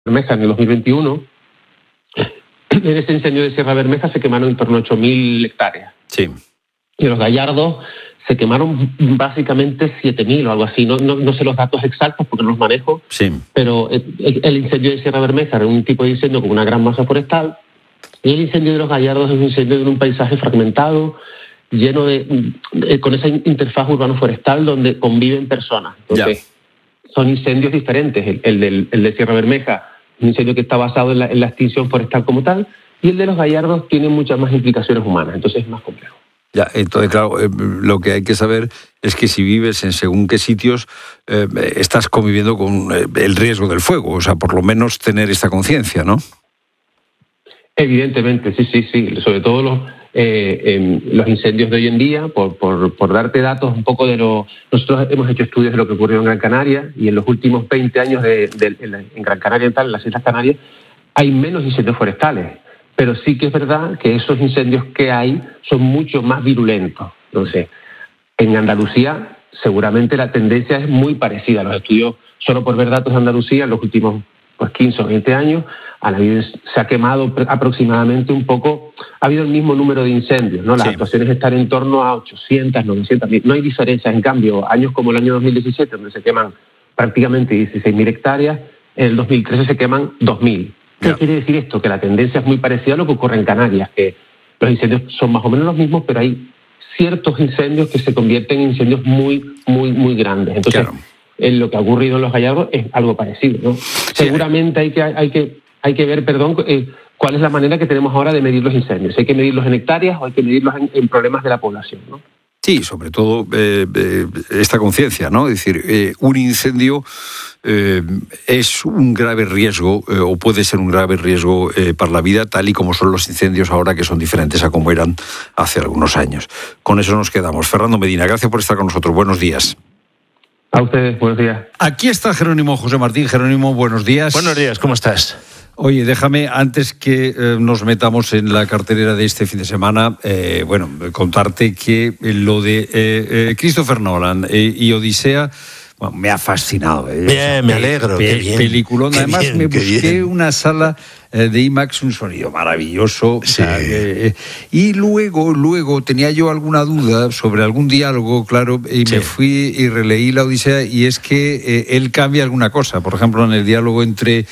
Bermeja en el 2021, en ese incendio de Sierra Bermeja se quemaron en torno a 8.000 hectáreas. Sí. Y en los Gallardos se quemaron básicamente 7.000 o algo así. No sé los datos exactos porque no los manejo, Sí. pero el incendio de Sierra Bermeja era un tipo de incendio con una gran masa forestal, y el incendio de los Gallardos es un incendio de un paisaje fragmentado, lleno con esa interfaz urbano-forestal donde conviven personas. Entonces, son incendios diferentes. El de Sierra Bermeja, un incendio que está basado en la extinción forestal como tal, y el de los Gallardos tiene muchas más implicaciones humanas, entonces es más complejo. Ya, entonces, claro, lo que hay que saber es que si vives en según qué sitios, estás conviviendo con el riesgo del fuego, o sea, por lo menos tener esta conciencia, ¿no? Evidentemente, sí. Sobre todo los incendios de hoy en día, por darte datos un poco de nosotros hemos hecho estudios de lo que ocurrió en Gran Canaria, y en los últimos 20 años en Gran Canaria y tal, en las Islas Canarias, hay menos incendios forestales. Pero sí que es verdad que esos incendios que hay son mucho más virulentos. Entonces, en Andalucía seguramente la tendencia es muy parecida. Los estudios, solo por ver datos de Andalucía, en los últimos 15 o 20 años, se ha quemado aproximadamente un poco, ha habido el mismo número de incendios, ¿no? Las actuaciones están en torno a 800, 900, no hay diferencias. En cambio, años como el año 2017, donde se queman prácticamente 16.000 hectáreas, en el 2013 se queman 2.000. ¿Qué quiere decir esto? Que la tendencia es muy parecida a lo que ocurre en Canarias, que los incendios son más o menos los mismos, pero hay ciertos incendios que se convierten en incendios muy, muy, muy grandes. Entonces, lo que ha ocurrido en los Gallardos es algo parecido, ¿no? Seguramente hay que ver, cuál es la manera que tenemos ahora de medir los incendios. ¿Hay que medirlos en hectáreas o hay que medirlos en problemas de la población, ¿no? Sí, sobre todo esta conciencia, ¿no? Es decir, un incendio es un grave riesgo, o puede ser un grave riesgo para la vida, tal y como son los incendios ahora, que son diferentes a como eran hace algunos años. Con eso nos quedamos. Fernando Medina, gracias por estar con nosotros. Buenos días. A ustedes, buenos días. Aquí está Jerónimo José Martín. Jerónimo, buenos días. Buenos días, ¿cómo estás? Oye, déjame, antes que nos metamos en la cartelera de este fin de semana, contarte que lo de Christopher Nolan y Odisea, bueno, me ha fascinado. Bien, me alegro. Qué bien. Peliculón. Además, bien, me busqué bien. Una sala de IMAX, un sonido maravilloso. Sí. O sea, y luego tenía yo alguna duda sobre algún diálogo, claro, y me fui y releí la Odisea, y es que él cambia alguna cosa. Por ejemplo, en el diálogo entre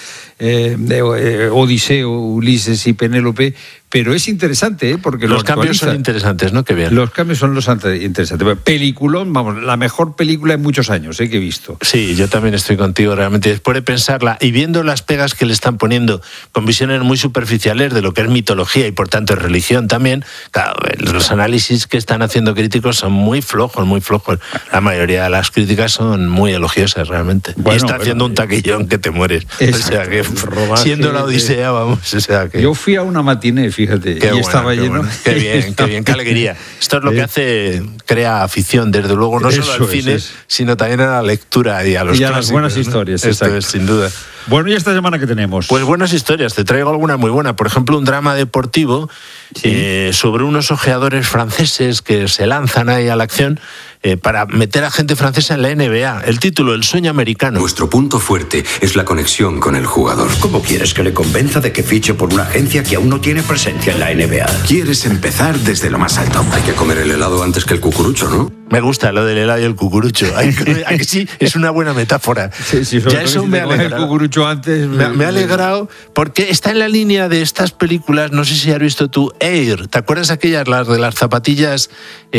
Odiseo, Ulises y Penélope, pero es interesante, porque los cambios son interesantes, ¿no? Qué bien. Los cambios son interesantes. Peliculón, vamos, la mejor película en muchos años que he visto. Sí, yo también estoy contigo, realmente. Después de pensarla y viendo las pegas que le están poniendo con visiones muy superficiales de lo que es mitología y por tanto es religión también, claro, los análisis que están haciendo críticos son muy flojos, muy flojos. La mayoría de las críticas son muy elogiosas, realmente. Bueno, y está haciendo un taquillón que te mueres. Exacto. O sea que, siendo la Odisea, vamos, o sea que... Yo fui a una matiné, fíjate, y estaba lleno. Bueno. Qué bien, qué alegría. Esto es lo que hace, crea afición, desde luego, no solo al cine, sino también a la lectura y a los clásicos, las buenas historias. Esto es, sin duda. Bueno, ¿y esta semana qué tenemos? Pues buenas historias, te traigo alguna muy buena. Por ejemplo, un drama deportivo sobre unos ojeadores franceses que se lanzan ahí a la acción para meter a gente francesa en la NBA. El título, El sueño americano. Nuestro punto fuerte es la conexión con el jugador. ¿Cómo quieres que le convenza de que fiche por una agencia que aún no tiene presencia en la NBA? Quieres empezar desde lo más alto. Hay que comer el helado antes que el cucurucho, ¿no? Me gusta lo del helado y el cucurucho. ¿A que sí? Es una buena metáfora. Sí, ya eso me ha alegrado. El cucurucho antes. Me ha alegrado porque está en la línea de estas películas, no sé si has visto tú, Air. ¿Te acuerdas aquellas, las de las zapatillas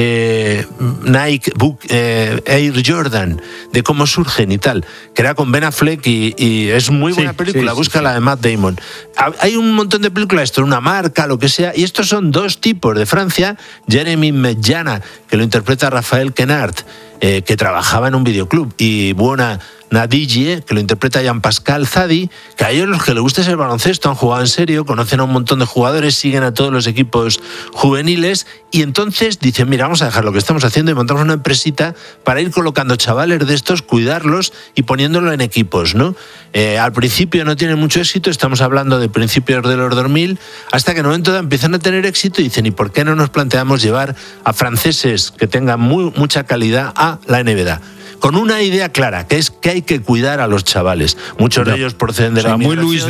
Nike Air Jordan, de cómo surgen y tal? Que era con Ben Affleck y es muy buena película. Búscala de Matt Damon. Hay un montón de películas, esto es una marca, lo que sea, y estos son dos tipos de Francia. Jeremy Medjana, que lo interpreta Rafael Quenard, que trabajaba en un videoclub, y Buona Nadille, que lo interpreta Jean-Pascal Zadi, que a ellos los que les gusta es el baloncesto, han jugado en serio, conocen a un montón de jugadores, siguen a todos los equipos juveniles, y entonces dicen, mira, vamos a dejar lo que estamos haciendo y montamos una empresita para ir colocando chavales de estos, cuidarlos y poniéndolo en equipos, ¿no? Al principio no tienen mucho éxito, estamos hablando de principios de los 2000, hasta que en un momento empiezan a tener éxito y dicen, ¿y por qué no nos planteamos llevar a franceses que tengan mucha calidad a la NBA? con una idea clara, que es que hay que cuidar a los chavales. Muchos de ellos proceden de la muy inmigración. Luis